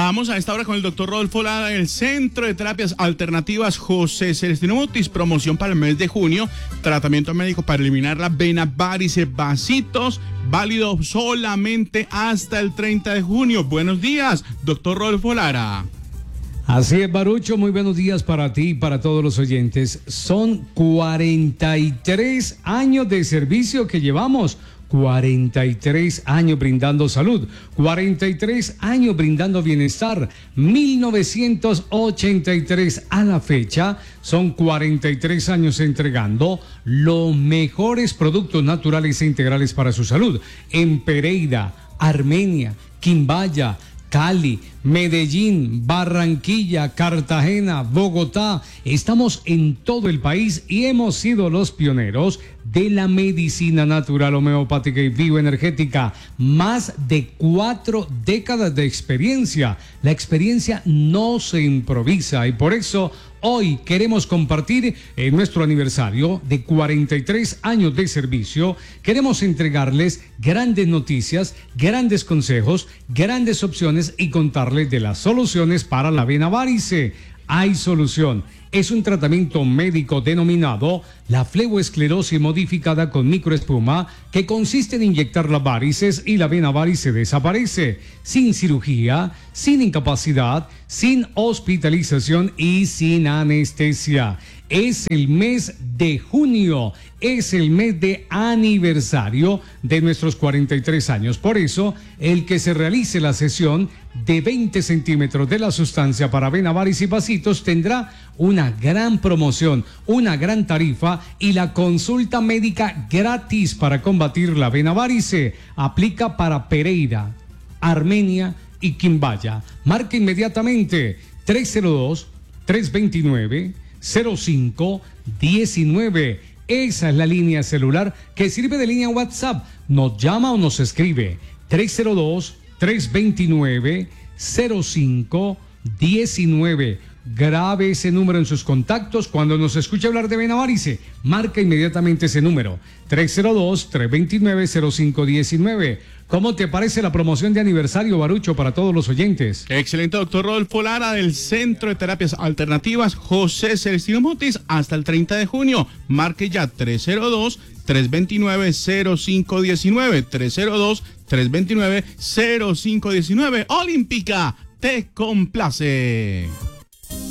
Vamos a esta hora con el doctor Rodolfo Lara del Centro de Terapias Alternativas José Celestino Mutis. Promoción para el mes de junio. Tratamiento médico para eliminar la vena varice, vasitos. Válido solamente hasta el 30 de junio. Buenos días, doctor Rodolfo Lara. Así es, Barucho, muy buenos días para ti y para todos los oyentes. Son 43 años de servicio que llevamos. 43 años brindando salud, 43 años brindando bienestar, 1983 a la fecha, son 43 años entregando los mejores productos naturales e integrales para su salud. En Pereira, Armenia, Quimbaya, Cali, Medellín, Barranquilla, Cartagena, Bogotá. Estamos en todo el país y hemos sido los pioneros de la medicina natural homeopática y bioenergética. Más de 4 décadas de experiencia. La experiencia no se improvisa y por eso hoy queremos compartir en nuestro aniversario de 43 años de servicio. Queremos entregarles grandes noticias, grandes consejos, grandes opciones y contarles de las soluciones para la vena varice. Hay solución. Es un tratamiento médico denominado la fleboesclerosis modificada con microespuma, que consiste en inyectar las varices y la vena varice desaparece, sin cirugía, sin incapacidad, sin hospitalización y sin anestesia. Es el mes de junio, es el mes de aniversario de nuestros 43 años. Por eso, el que se realice la sesión de 20 centímetros de la sustancia para vena varice y vasitos tendrá una gran promoción, una gran tarifa y la consulta médica gratis para combatir la vena varice. Aplica para Pereira, Armenia y Quimbaya. Marca inmediatamente 302-329-0519. Esa es la línea celular que sirve de línea WhatsApp. Nos llama o nos escribe 302-329-0519. Grabe ese número en sus contactos. Cuando nos escuche hablar de vena varice, marca inmediatamente ese número 302-329-0519. ¿Cómo te parece la promoción de aniversario, Barucho, para todos los oyentes? Excelente, doctor Rodolfo Lara del Centro de Terapias Alternativas José Celestino Mutis hasta el 30 de junio. Marque ya 302-329-0519. 302-329-0519. Olímpica te complace.